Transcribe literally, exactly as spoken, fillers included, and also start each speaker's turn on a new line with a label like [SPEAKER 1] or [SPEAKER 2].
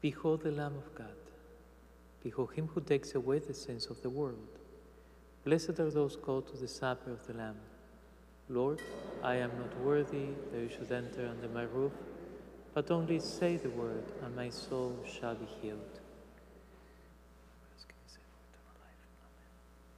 [SPEAKER 1] Behold the Lamb of God. Behold him who takes away the sins of the world. Blessed are those called to the supper of the Lamb. Lord, I am not worthy that you should enter under my roof, but only say the word, and my soul shall be healed.